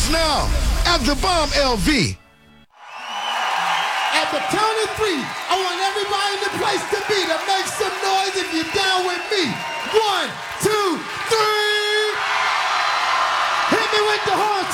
us now at the Bomb LV. At the count of three, I want everybody in the place to be to make some noise if you're down with me. 1, 2, 3. Hit me with the horn.